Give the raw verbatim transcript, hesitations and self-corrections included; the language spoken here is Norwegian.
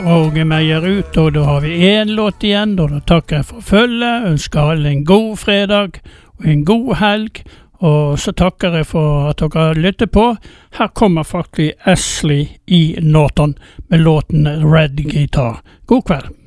Roger Meyer ut, og da har vi en låt igjen, og da takker jeg for følget, ønsker alle en god fredag og en god helg, og så takker jeg for at dere lytter på. Her kommer faktisk Ashley E. Norton med låten Red Guitar. God kveld!